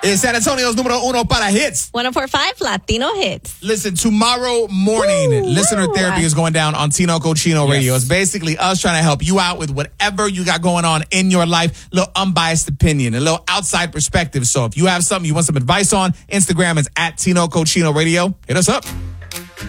It's San Antonio's número uno para hits. 104.5 Latino Hits. Listen, tomorrow morning, listener therapy is going down on Tinoco Chino Radio. It's basically us trying to help you out with whatever you got going on in your life. A little unbiased opinion, a little outside perspective. So if you have something you want some advice on, Instagram is @Tinoco Chino Radio. Hit us up.